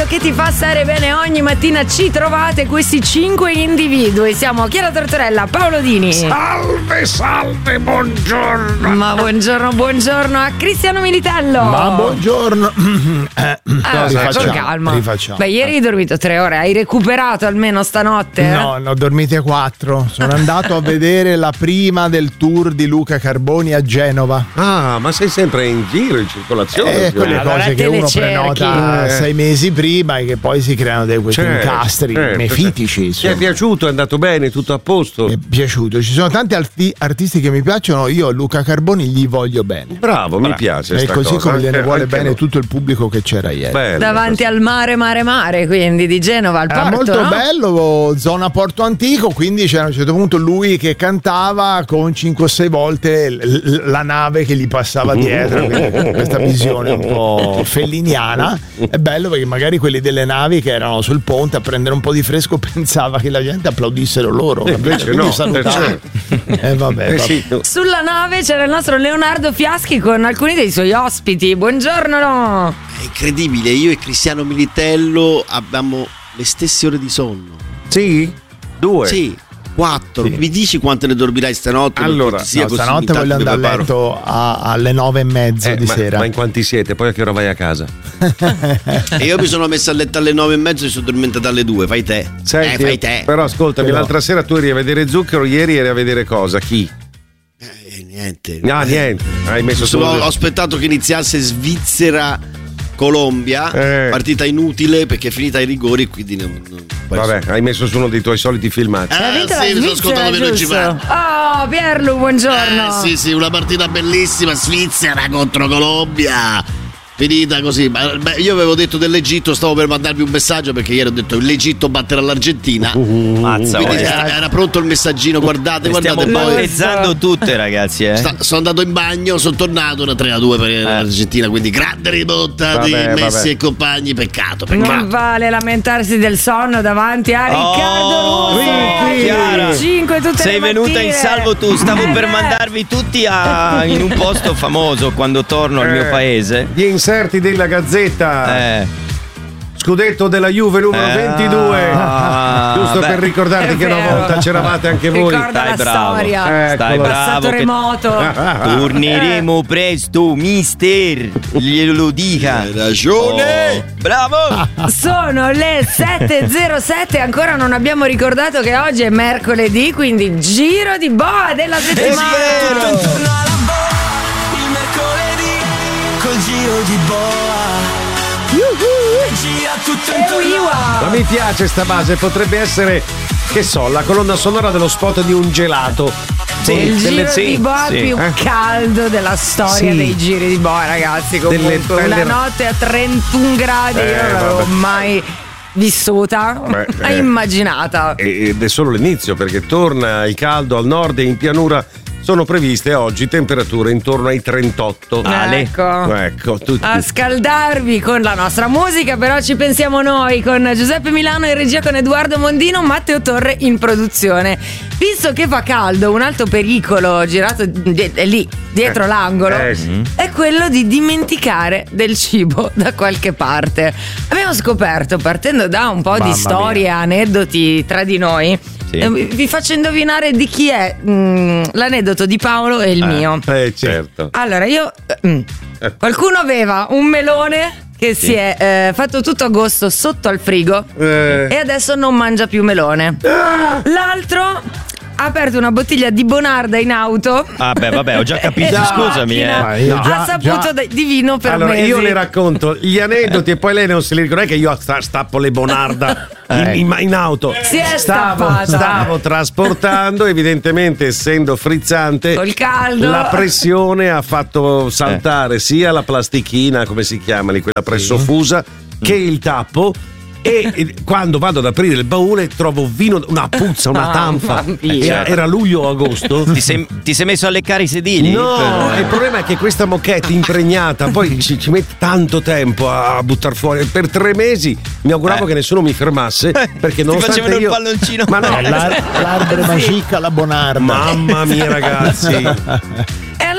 che ti fa stare bene ogni mattina. Ci trovate questi 5 individui. Siamo Chiara Tortorella, Paolo Dini. Salve, buongiorno. Ma buongiorno a Cristiano Militello. Ma buongiorno. Con calma. Rifacciamo. Beh, ieri hai dormito 3 ore, hai recuperato almeno stanotte? No, ne ho dormite 4. Sono andato a vedere la prima del tour di Luca Carboni a Genova. Ah, ma sei sempre in giro, in circolazione? Quelle cose che uno prenota 6 mesi prima e che poi si creano questi incastri mefitici. Ti è piaciuto? È andato bene? Tutto a posto? Mi è piaciuto. Ci sono tanti artisti che mi piacciono. Io a Luca Carboni gli voglio bene. Bravo, mi piace. E così cosa. come gliene vuole bene tutto il pubblico che c'era ieri. Bello, davanti al mare, quindi di Genova al porto. Molto no? bello, zona Porto Antico. Quindi c'era a un certo punto lui che cantava con 5 o 6 volte la nave che gli passava dietro. Questa visione un po' felliniana. È bello perché magari quelli delle navi che erano sul ponte a prendere un po' di fresco pensava che la gente applaudissero loro. Invece no, vabbè. Sì. Sulla nave c'era il nostro Leonardo Fiaschi con alcuni dei suoi ospiti. Buongiorno. È incredibile, io e Cristiano Militello abbiamo le stesse ore di sonno. Sì? 2? Sì, 4. Sì. Mi dici quante ne dormirai stanotte? Allora, stanotte voglio andare a letto alle 9:30 di sera. Ma in quanti siete? Poi a che ora vai a casa? E io mi sono messo a letto alle 9:30 e sono addormentata alle 2. Fai te. Senti, fai te. Però ascoltami, l'altra sera tu eri a vedere Zucchero, ieri eri a vedere cosa? Chi? Niente. No, niente. Hai messo solo. Ho aspettato che iniziasse Svizzera Colombia, partita inutile perché è finita ai rigori, quindi vabbè, hai messo su uno dei tuoi soliti filmati. Sì, mi sono ascoltato velocemente. Oh, Pierlu, buongiorno. Sì, una partita bellissima, Svizzera contro Colombia. Finita così. Io avevo detto dell'Egitto, stavo per mandarvi un messaggio perché ieri ho detto l'Egitto batterà l'Argentina. Mazza, quindi era pronto il messaggino, guardate stiamo poi. battezzando tutte, ragazzi. Sono andato in bagno, sono tornato una 3-2 per l'Argentina, quindi grande rimonta di Messi e compagni, peccato. Non vale lamentarsi del sonno davanti a Riccardo Russo. Chiara, 5 tutte sei le venuta mattine. in salvo tu. Stavo per mandarvi tutti in un posto famoso quando torno al mio paese. Gli inserti della Gazzetta. Scudetto della Juve numero 22. Giusto per ricordarti che una volta c'eravate anche voi. Ricorda la storia. Stai passato bravo. remoto. Torneremo presto, mister. Glielo dica. Hai ragione. Bravo. Sono le 7:07. Ancora non abbiamo ricordato che oggi è mercoledì, quindi giro di boa della settimana. Intorno alla boa, il mercoledì, col giro di boa. Gira tutto intorno. Ma mi piace sta base, potrebbe essere, che so, la colonna sonora dello spot di un gelato. Il giro di boa più caldo della storia dei giri di boa, ragazzi. Comunque una notte a 31 gradi io non l'avevo mai vissuta, immaginata. Ed è solo l'inizio, perché torna il caldo al nord e in pianura. Sono previste oggi temperature intorno ai 38. Ecco, tutti. A scaldarvi con la nostra musica, però ci pensiamo noi con Giuseppe Milano in regia, con Edoardo Mondino, Matteo Torre in produzione. Visto che fa caldo, un altro pericolo girato lì dietro l'angolo è quello di dimenticare del cibo da qualche parte. Abbiamo scoperto, partendo da un po' di storie e aneddoti tra di noi, vi faccio indovinare di chi è l'aneddoto di Paolo e il mio. Certo. Allora, qualcuno aveva un melone che si è fatto tutto agosto sotto al frigo e adesso non mangia più melone. L'altro ha aperto una bottiglia di Bonarda in auto. Vabbè, ho già capito, scusami. Ha saputo di vino per allora, mesi. io le racconto gli aneddoti e poi lei non se li ricorda. Non è che io stappo le Bonarda in auto. Stavo trasportando, evidentemente essendo frizzante, col caldo, la pressione ha fatto saltare sia la plastichina, come si chiama lì, quella pressofusa, che il tappo. E quando vado ad aprire il baule trovo vino, una puzza, una tanfa. Era luglio o agosto. Ti sei messo a leccare i sedili? No, il problema è che questa moquette impregnata poi ci mette tanto tempo a buttar fuori. Per 3 mesi mi auguravo che nessuno mi fermasse, perché non facevano il palloncino. Ma no, l'arbre macicca, la Bonarda. Mamma mia, ragazzi. E allora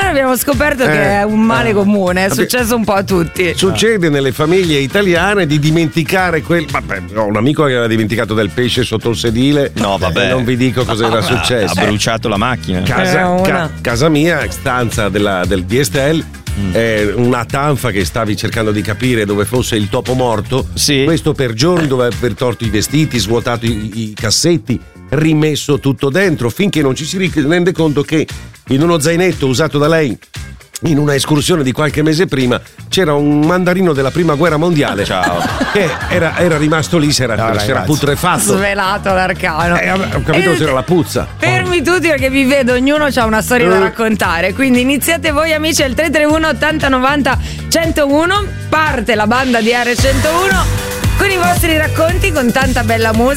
ora abbiamo scoperto che è un male comune, è successo un po' a tutti. Succede nelle famiglie italiane di dimenticare ho un amico che aveva dimenticato del pesce sotto il sedile. No, vabbè. Non vi dico cosa era successo. Ha bruciato la macchina. Casa mia, stanza del DSTL, una tanfa che stavi cercando di capire dove fosse il topo morto. Sì. Questo per giorni dove aver tolto i vestiti, svuotato i cassetti, rimesso tutto dentro, finché non ci si rende conto che in uno zainetto usato da lei in una escursione di qualche mese prima c'era un mandarino della prima guerra mondiale. Ciao. Che era rimasto lì, si era putrefatto. Svelato l'arcano. Ho capito, c'era la puzza. Fermi tutti perché vi vedo, ognuno ha una storia da raccontare. Quindi iniziate voi amici al 331 80 90 101. Parte la banda di R101 con i vostri racconti, con tanta bella musica.